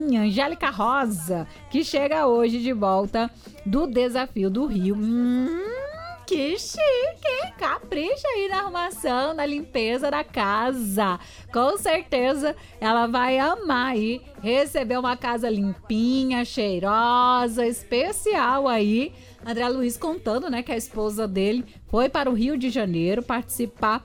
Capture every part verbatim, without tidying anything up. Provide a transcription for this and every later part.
Angélica Rosa, que chega hoje de volta do Desafio do Rio. Hum, que chique! Capricha aí na arrumação, na limpeza da casa. Com certeza ela vai amar aí receber uma casa limpinha, cheirosa, especial aí. André Luiz contando, né, que a esposa dele foi para o Rio de Janeiro participar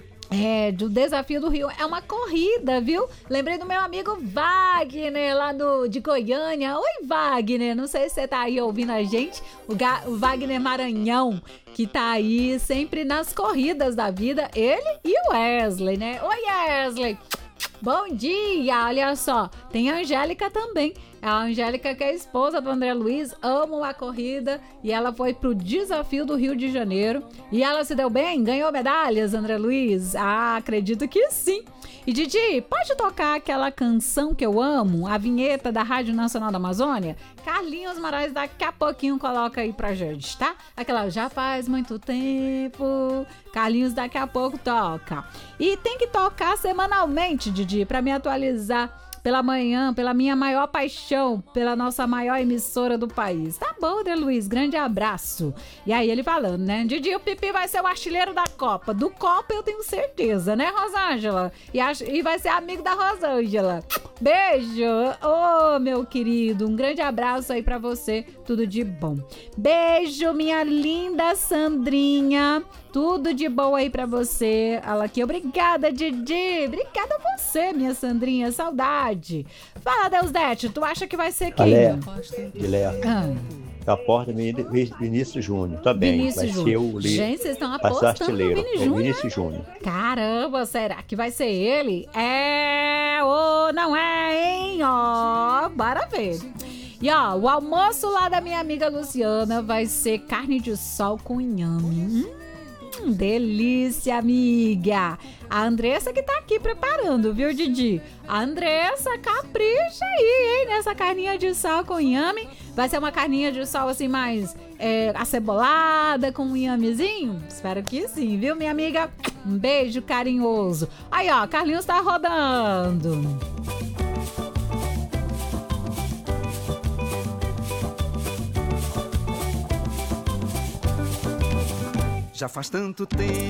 É, do Desafio do Rio. É uma corrida, viu? Lembrei do meu amigo Wagner, lá do, de Goiânia. Oi, Wagner. Não sei se você tá aí ouvindo a gente. O, Ga, o Wagner Maranhão, que tá aí sempre nas corridas da vida. Ele e o Wesley, né? Oi, Wesley. Bom dia. Olha só, tem a Angélica também. A Angélica, que é a esposa do André Luiz, ama a corrida e ela foi pro Desafio do Rio de Janeiro. E ela se deu bem? Ganhou medalhas, André Luiz? Ah, acredito que sim. E Didi, pode tocar aquela canção que eu amo, a vinheta da Rádio Nacional da Amazônia? Carlinhos Moraes daqui a pouquinho coloca aí pra gente, tá? Aquela já faz muito tempo. Carlinhos daqui a pouco toca. E tem que tocar semanalmente, Didi, pra me atualizar pela manhã, pela minha maior paixão, pela nossa maior emissora do país. Tá bom, André Luiz? Grande abraço. E aí ele falando, né? Didi, o Pipi vai ser o artilheiro da Copa. Do Copa eu tenho certeza, né, Rosângela? E, a, e vai ser amigo da Rosângela. Beijo. Ô, oh, meu querido, um grande abraço aí pra você. Tudo de bom. Beijo, minha linda Sandrinha. Tudo de bom aí pra você. Ela aqui, obrigada, Didi. Obrigada a você, minha Sandrinha. Saudade. Fala, Deusdete, tu acha que vai ser quem? Alé, Guilherme. Ah. Da porta, Vinícius Júnior. Tá bem. Vinícius vai Júnior. ser o li... Gente, vocês estão apostando no Vini Júnior. É Vinícius Júnior. Caramba, será que vai ser ele? É ou não é, hein? Ó, bora ver. E ó, o almoço lá da minha amiga Luciana vai ser carne de sol com inhame. Hum, delícia, amiga. A Andressa que tá aqui preparando, viu, Didi? A Andressa capricha aí, hein, nessa carninha de sol com inhame. Vai ser uma carninha de sol assim mais é, acebolada, com um inhamezinho? Espero que sim, viu, minha amiga? Um beijo carinhoso. Aí, ó, Carlinhos tá rodando. Já faz tanto tempo